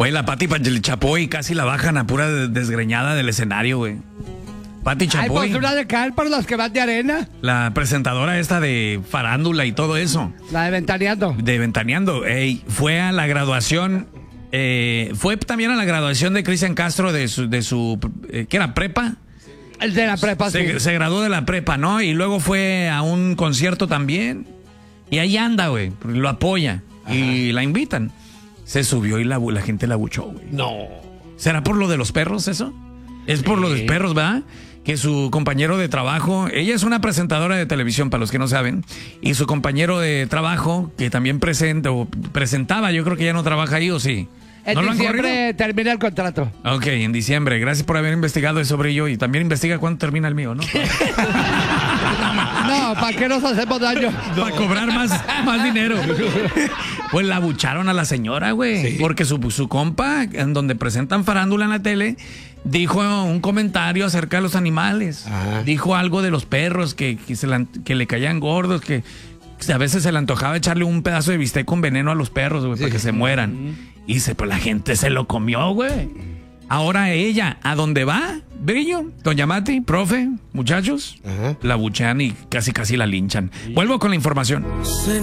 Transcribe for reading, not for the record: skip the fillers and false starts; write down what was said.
Güey, la Pati Chapoy casi la bajan a pura desgreñada del escenario, güey. Pati Chapoy. Ay, pues una de cal para los que van de arena. La presentadora esta de farándula y todo eso. La de Ventaneando. De Ventaneando. Ey, fue a la graduación. Fue también a la graduación de Cristian Castro de su ¿qué era? ¿Prepa? El de la prepa, sí. Se graduó de la prepa, ¿no? Y luego fue a un concierto también. Y ahí anda, güey. Lo apoya. Ajá. Y la invitan. Se subió y la gente la abuchó, güey. No. ¿Será por lo de los perros eso? Es por lo de los perros, ¿verdad? Que su compañero de trabajo, ella es una presentadora de televisión, para los que no saben, y su compañero de trabajo, que también presentaba, yo creo que ya no trabaja ahí, ¿o sí? En diciembre termina el contrato. Ok, en diciembre. Gracias por haber investigado sobre ello y también investiga cuándo termina el mío, ¿no? No, ¿para qué nos hacemos daño? Para cobrar más dinero. Pues la abucharon a la señora, güey. Sí. Porque su compa, en donde presentan farándula en la tele, dijo un comentario acerca de los animales. Ajá. Dijo algo de los perros que le caían gordos, que a veces se le antojaba echarle un pedazo de bistec con veneno a los perros, güey, para que se mueran. Y pues la gente se lo comió, güey. Ahora ella, ¿a dónde va? Brillo, doña Mati, profe, muchachos, la abuchean y casi la linchan. Vuelvo con la información.